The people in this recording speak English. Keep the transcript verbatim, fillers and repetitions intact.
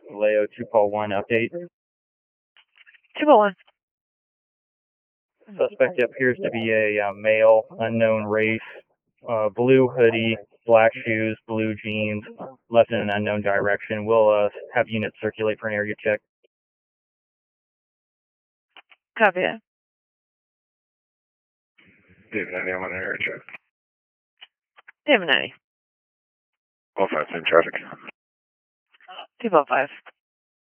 Vallejo two call one update. two oh one. Suspect appears to be a uh, male, unknown race, uh, blue hoodie, black shoes, blue jeans, left in an unknown direction. We'll uh, have units circulate for an area check. Copy that. David ninety, I'm on an area check. David ninety. All five, same traffic. two oh five.